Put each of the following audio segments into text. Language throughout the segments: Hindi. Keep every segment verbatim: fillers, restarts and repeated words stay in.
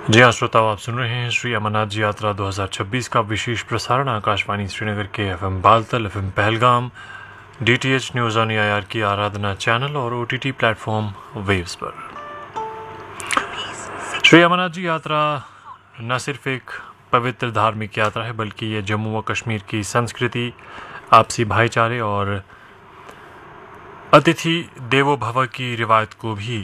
जी हाँ श्रोताओ, आप सुन रहे हैं श्री अमरनाथ जी यात्रा दो हज़ार छब्बीस का विशेष प्रसारण आकाशवाणी श्रीनगर के FM Baltal, FM Pahalgam, DTH news on AIR की आराधना चैनल और ओटीटी प्लेटफॉर्म वेव्स पर। श्री अमरनाथ जी यात्रा न सिर्फ एक पवित्र धार्मिक यात्रा है, बल्कि ये जम्मू व कश्मीर की संस्कृति, आपसी भाईचारे और अतिथि देवो भव की रिवायत को भी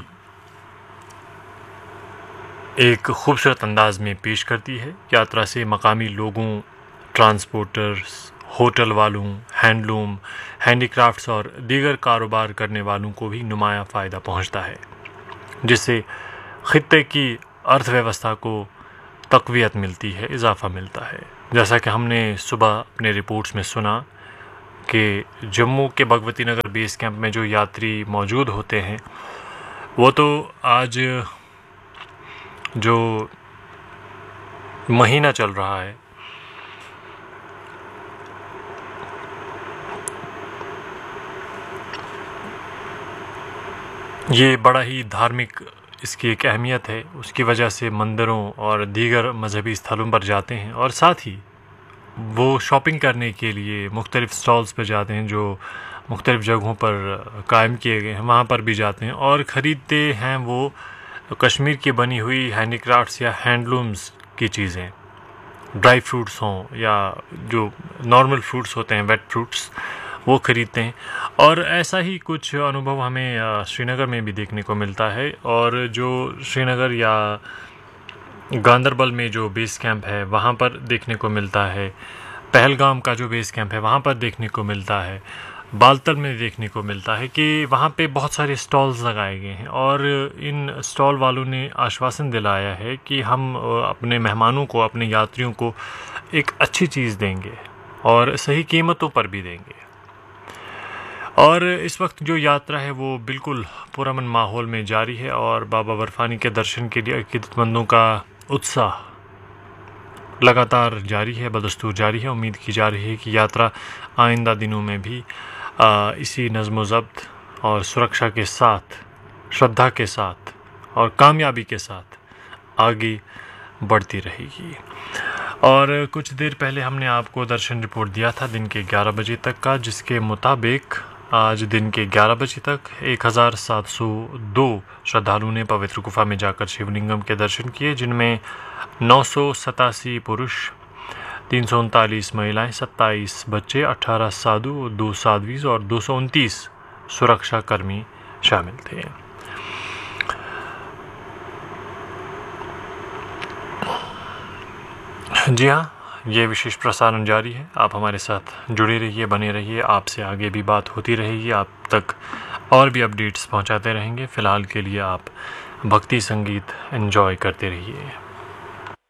एक खूबसूरत अंदाज में पेश करती है। यात्रा से मकामी लोगों, ट्रांसपोर्टर्स, होटल वालों, हैंडलूम, हैंडीक्राफ्ट्स और दीगर कारोबार करने वालों को भी नुमाया फ़ायदा पहुंचता है, जिससे खित्ते की अर्थव्यवस्था को तक़वियत मिलती है, इजाफ़ा मिलता है। जैसा कि हमने सुबह अपने रिपोर्ट्स में सुना कि जम्मू के भगवती नगर बेस कैंप में जो यात्री मौजूद होते हैं, वो तो आज जो महीना चल रहा है, ये बड़ा ही धार्मिक इसकी एक अहमियत है। उसकी वजह से मंदिरों और दीगर मजहबी स्थलों पर जाते हैं और साथ ही वो शॉपिंग करने के लिए मुख्तलिफ़ स्टॉल्स पर जाते हैं जो मुख्तलिफ़ जगहों पर कायम किए गए हैं, वहाँ पर भी जाते हैं और ख़रीदते हैं वो कश्मीर की बनी हुई हैंडीक्राफ्ट्स या हैंडलूम्स की चीज़ें, ड्राई फ्रूट्स हों या जो नॉर्मल फ्रूट्स होते हैं, वेट फ्रूट्स, वो ख़रीदते हैं। और ऐसा ही कुछ अनुभव हमें श्रीनगर में भी देखने को मिलता है। और जो श्रीनगर या गांदरबल में जो बेस कैंप है वहाँ पर देखने को मिलता है, पहलगाम का जो बेस कैंप है वहाँ पर देखने को मिलता है, बालतल में देखने को मिलता है कि वहाँ पे बहुत सारे स्टॉल्स लगाए गए हैं और इन स्टॉल वालों ने आश्वासन दिलाया है कि हम अपने मेहमानों को, अपने यात्रियों को एक अच्छी चीज़ देंगे और सही कीमतों पर भी देंगे। और इस वक्त जो यात्रा है वो बिल्कुल पुरअमन माहौल में जारी है और बाबा बर्फानी के दर्शन के लिए अकीदतमंदों का उत्साह लगातार जारी है, बदस्तूर जारी है। उम्मीद की जा रही है कि यात्रा आइंदा दिनों में भी आ, इसी नज़्म ज़ब्त और सुरक्षा के साथ, श्रद्धा के साथ और कामयाबी के साथ आगे बढ़ती रहेगी। और कुछ देर पहले हमने आपको दर्शन रिपोर्ट दिया था दिन के ग्यारह बजे तक का, जिसके मुताबिक आज दिन के ग्यारह बजे तक एक हज़ार सात सौ दो श्रद्धालुओं ने पवित्र गुफा में जाकर शिवलिंगम के दर्शन किए, जिनमें नौ सौ सतासी पुरुष, तीन सौ उनतालीस महिलाएँ, सत्ताईस बच्चे, अठारह साधु, दो साध्वीज और दो सौ उनतीस सुरक्षा कर्मी शामिल थे। जी हाँ, ये विशेष प्रसारण जारी है। आप हमारे साथ जुड़े रहिए, बने रहिए। आपसे आगे भी बात होती रहेगी, आप तक और भी अपडेट्स पहुंचाते रहेंगे। फ़िलहाल के लिए आप भक्ति संगीत एंजॉय करते रहिए।